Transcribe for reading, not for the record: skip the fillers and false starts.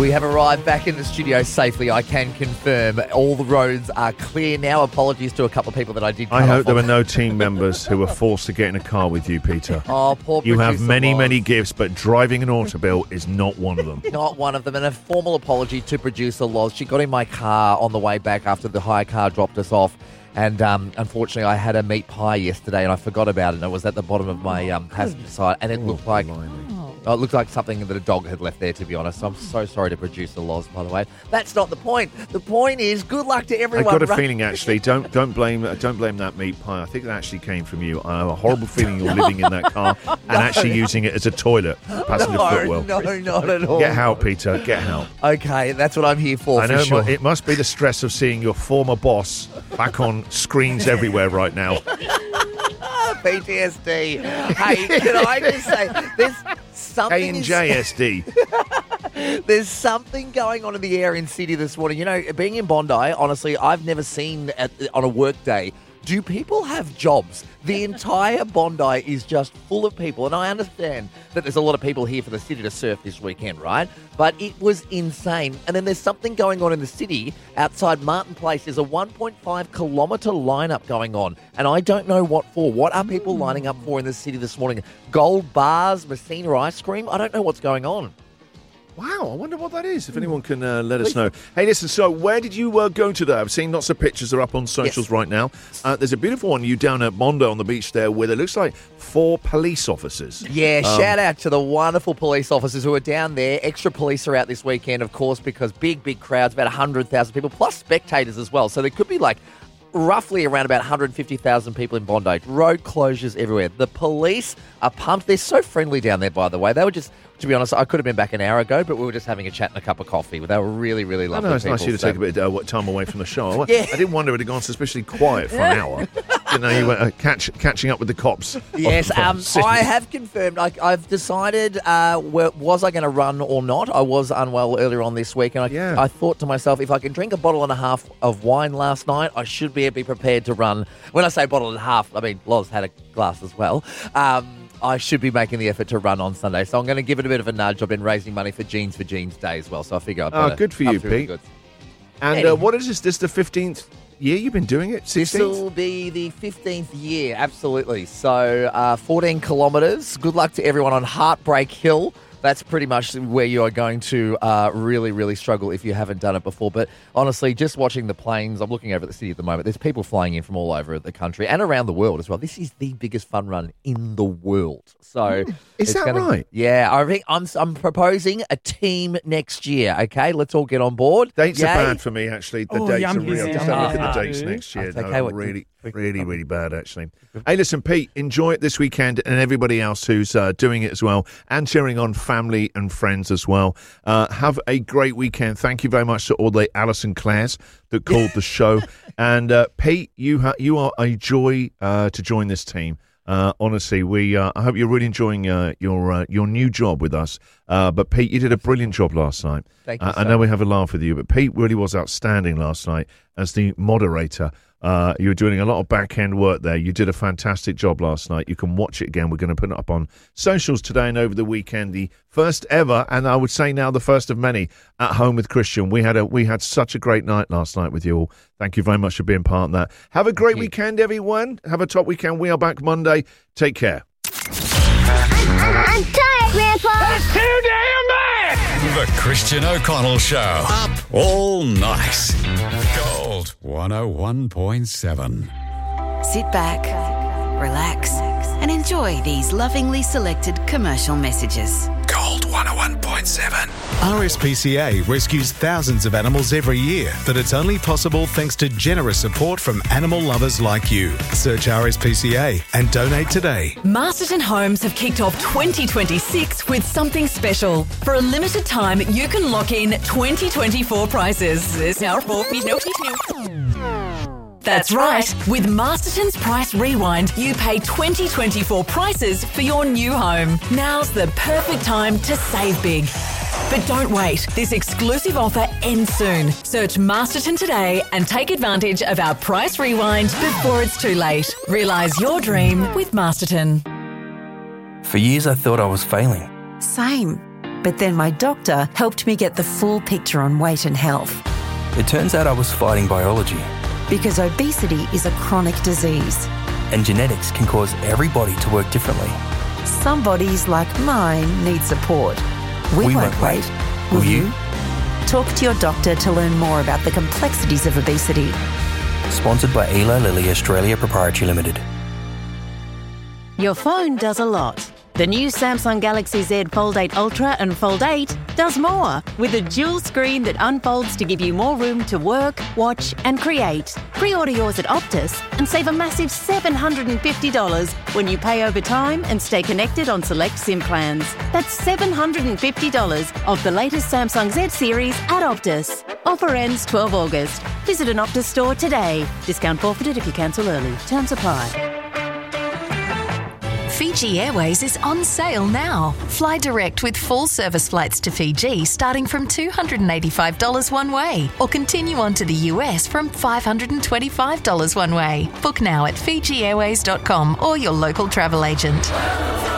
We have arrived back in the studio safely. I can confirm all the roads are clear now. Apologies to a couple of people that I did cut I hope off there on. were no team members who were forced to get in a car with you, Peter. Oh, poor You have producer many, Loz. many gifts, but driving an Autobill is not one of them. Not one of them. And a formal apology to producer Loz. She got in my car on the way back after the hire car dropped us off. And unfortunately, I had a meat pie yesterday, and I forgot about it. And it was at the bottom of my passenger side, and it looked like it looked like something that a dog had left there. To be honest, so I'm so sorry to producer Loz. By the way, that's not the point. The point is, good luck to everyone. I've got a feeling, actually, don't blame that meat pie. I think it actually came from you. I have a horrible feeling you're living in that car and actually using it as a toilet, passenger footwell. No, not at all. Get help, Peter. Get help. Okay, that's what I'm here for. I know for sure. it must be the stress of seeing your former boss back on screens everywhere right now. PTSD. Hey, can I just say, there's something. KNJSD. There's something going on in the air in Sydney this morning. You know, being in Bondi, honestly, I've never seen on a work day. Do people have jobs? The entire Bondi is just full of people. And I understand that there's a lot of people here for the city to surf this weekend, right? But it was insane. And then there's something going on in the city outside Martin Place. There's a 1.5 kilometre lineup going on. And I don't know what for. What are people lining up for in the city this morning? Gold bars, Messina ice cream? I don't know what's going on. Wow, I wonder what that is. If anyone can let us know. Hey, listen, so where did you go today? I've seen lots of pictures. They're up on socials right now. There's a beautiful one, you down at Bondi on the beach there, where it looks like 4 police officers. Yeah, shout out to the wonderful police officers who are down there. Extra police are out this weekend, of course, because big crowds, about 100,000 people, plus spectators as well. So there could be roughly around about 150,000 people in Bondi. Road closures everywhere. The police are pumped. They're so friendly down there, by the way. They were just, to be honest, I could have been back an hour ago, but we were just having a chat and a cup of coffee. They were really, really lovely I know, it's people. nice of you to take a bit of time away from the show. Yeah. I didn't wonder it had gone suspiciously quiet for an hour. You know, you were catching up with the cops. Yes, I have confirmed. I've decided, was I going to run or not? I was unwell earlier on this week, and I thought to myself, if I can drink a bottle and a half of wine last night, I should be prepared to run. When I say bottle and a half, I mean Loz had a glass as well. I should be making the effort to run on Sunday, so I'm going to give it a bit of a nudge. I've been raising money for Jeans Day as well, so I figure I'd better. Good for you, Pete. And what is this? This is the 15th year you've been doing it? 16th? This will be the 15th year, absolutely. So 14 kilometres. Good luck to everyone on Heartbreak Hill. That's pretty much where you are going to really, really struggle if you haven't done it before. But honestly, just watching the planes, I'm looking over at the city at the moment. There's people flying in from all over the country and around the world as well. This is the biggest fun run in the world. So is that right? Yeah, I think I'm proposing a team next year. Okay, let's all get on board. Dates Yay. are bad for me, actually. The dates are really. Just have a look at the dates next year. That's No, okay. really bad, actually. Hey, listen, Pete, enjoy it this weekend, and everybody else who's doing it as well, and cheering on family and friends as well. Have a great weekend. Thank you very much to all the Alison Clares that called the show. And Pete, you are a joy to join this team. Honestly, I hope you're really enjoying your new job with us. But Pete, you did a brilliant job last night. Thank you. I know we have a laugh with you, but Pete really was outstanding last night as the moderator. You were doing a lot of back-end work there. You did a fantastic job last night. You can watch it again. We're going to put it up on socials today and over the weekend. The first ever, and I would say now the first of many, At Home with Christian. We had such a great night last night with you all. Thank you very much for being part of that. Have a great weekend, everyone. Have a top weekend. We are back Monday. Take care. I'm tired, Grandpa. That's too damn bad. The Christian O'Connell Show. Up all night. Gold 101.7. Sit back, relax, and enjoy these lovingly selected commercial messages. Gold 101.7. RSPCA rescues thousands of animals every year, but it's only possible thanks to generous support from animal lovers like you. Search RSPCA and donate today. Masterton Homes have kicked off 2026 with something special. For a limited time, you can lock in 2024 prices. That's right. With Masterton's Price Rewind, you pay 2024 prices for your new home. Now's the perfect time to save big. But don't wait. This exclusive offer ends soon. Search Masterton today and take advantage of our Price Rewind before it's too late. Realise your dream with Masterton. For years I thought I was failing. Same. But then my doctor helped me get the full picture on weight and health. It turns out I was fighting biology. Because obesity is a chronic disease. And genetics can cause every body to work differently. Some bodies, like mine, need support. We won't wait. Will you? Talk to your doctor to learn more about the complexities of obesity. Sponsored by Eli Lilly Australia Proprietary Limited. Your phone does a lot. The new Samsung Galaxy Z Fold 8 Ultra and Fold 8 does more, with a dual screen that unfolds to give you more room to work, watch and create. Pre-order yours at Optus and save a massive $750 when you pay over time and stay connected on select SIM plans. That's $750 off the latest Samsung Z series at Optus. Offer ends 12 August. Visit an Optus store today. Discount forfeited if you cancel early. Terms apply. Fiji Airways is on sale now. Fly direct with full service flights to Fiji starting from $285 one way, or continue on to the US from $525 one way. Book now at FijiAirways.com or your local travel agent.